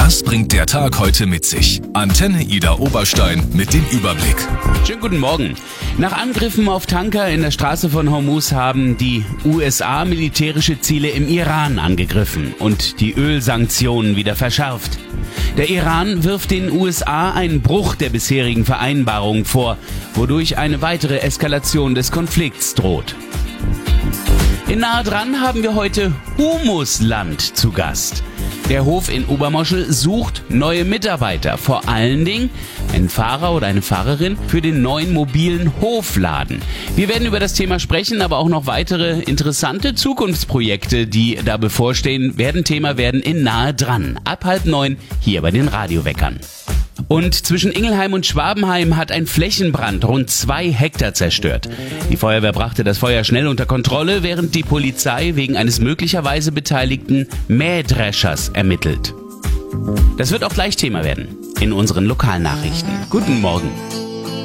Das bringt der Tag heute mit sich. Antenne Ida Oberstein mit dem Überblick. Schönen guten Morgen. Nach Angriffen auf Tanker in der Straße von Hormuz haben die USA militärische Ziele im Iran angegriffen und die Ölsanktionen wieder verschärft. Der Iran wirft den USA einen Bruch der bisherigen Vereinbarung vor, wodurch eine weitere Eskalation des Konflikts droht. In Nahe dran haben wir heute Humusland zu Gast. Der Hof in Obermoschel sucht neue Mitarbeiter, vor allen Dingen einen Fahrer oder eine Fahrerin für den neuen mobilen Hofladen. Wir werden über das Thema sprechen, aber auch noch weitere interessante Zukunftsprojekte, die da bevorstehen, werden Thema werden in Nahe dran. Ab 8:30 hier bei den Radioweckern. Und zwischen Ingelheim und Schwabenheim hat ein Flächenbrand rund 2 Hektar zerstört. Die Feuerwehr brachte das Feuer schnell unter Kontrolle, während die Polizei wegen eines möglicherweise beteiligten Mähdreschers ermittelt. Das wird auch gleich Thema werden in unseren Lokalnachrichten. Guten Morgen.